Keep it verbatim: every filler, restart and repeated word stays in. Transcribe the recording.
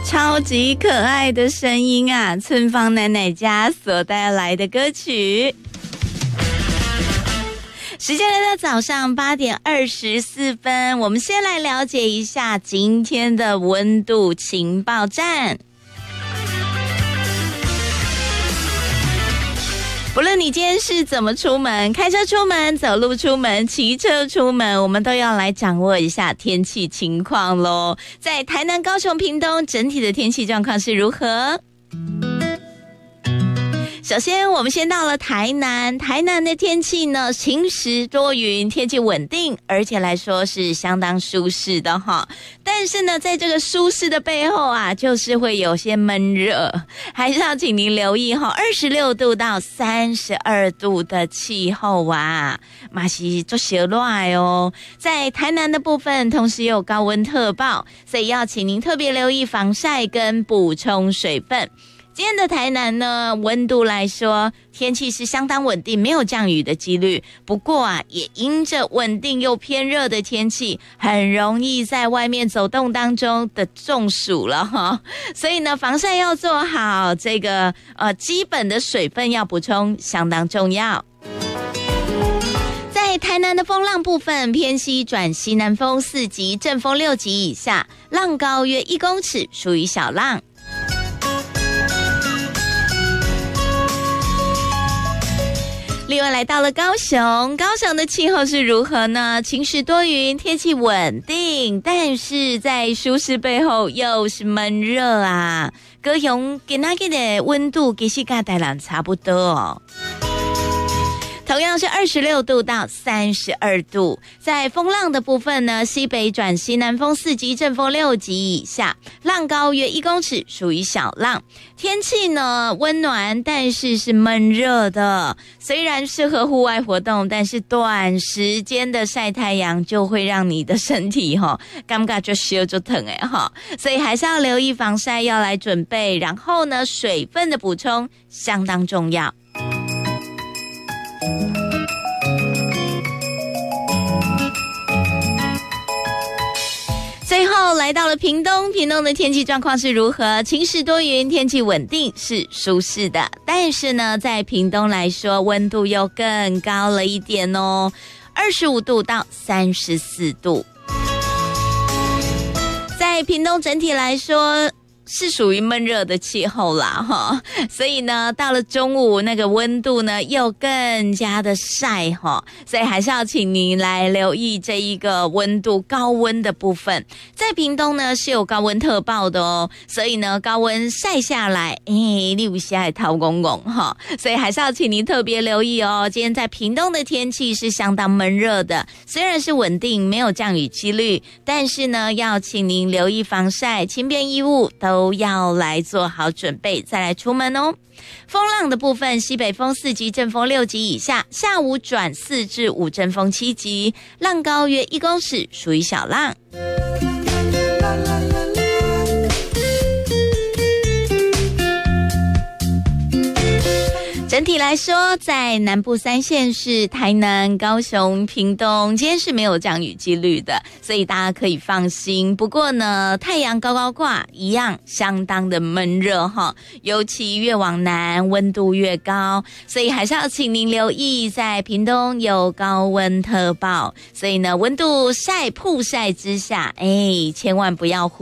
超级可爱的声音啊，村坊奶奶家所带来的歌曲。时间来到早上八点二十四分，我们先来了解一下今天的温度情报站。不论你今天是怎么出门，开车出门、走路出门、骑车出门，我们都要来掌握一下天气情况咯。在台南、高雄、屏东，整体的天气状况是如何？首先我们先到了台南，台南的天气呢，晴时多云，天气稳定，而且来说是相当舒适的哈。但是呢，在这个舒适的背后啊，就是会有些闷热，还是要请您留意哈，二十六度到三十二度的气候啊，嘛是做小热哦。在台南的部分，同时也有高温特报，所以要请您特别留意防晒跟补充水分。今天的台南呢，温度来说，天气是相当稳定，没有降雨的几率。不过啊，也因着稳定又偏热的天气，很容易在外面走动当中的中暑了哈。所以呢，防晒要做好，这个呃基本的水分要补充，相当重要。在台南的风浪部分，偏西转西南风四级，阵风六级以下，浪高约一公尺，属于小浪。另外来到了高雄，高雄的气候是如何呢？晴时多云，天气稳定，但是在舒适背后又是闷热啊。高雄今天的温度其实跟台南差不多哦。同样是二十六度到三十二度，在风浪的部分呢，西北转西南风四级，阵风六级以下，浪高约一公尺，属于小浪。天气呢温暖，但是是闷热的。虽然适合户外活动，但是短时间的晒太阳就会让你的身体哈，感觉就烧就疼哎哈，所以还是要留意防晒，要来准备。然后呢，水分的补充相当重要。最后来到了屏东，屏东的天气状况是如何？晴时多云，天气稳定，是舒适的。但是呢，在屏东来说，温度又更高了一点哦，二十五度到三十四度。在屏东整体来说，是属于闷热的气候啦哈，所以呢，到了中午那个温度呢又更加的晒哈，所以还是要请您来留意这一个温度高温的部分。在屏东呢是有高温特报的哦，所以呢高温晒下来，哎，你有些还掏公公哈，所以还是要请您特别留意哦。今天在屏东的天气是相当闷热的，虽然是稳定，没有降雨几率，但是呢要请您留意防晒，轻便衣物都都要来做好准备，再来出门哦。风浪的部分，西北风四级，阵风六级以下，下午转四至五，阵风七级，浪高约一公尺，属于小浪。整体来说，在南部三县市台南、高雄、屏东，今天是没有降雨几率的，所以大家可以放心。不过呢，太阳高高挂，一样相当的闷热哈，尤其越往南温度越高，所以还是要请您留意，在屏东有高温特报，所以呢，温度晒曝晒之下，哎，千万不要忽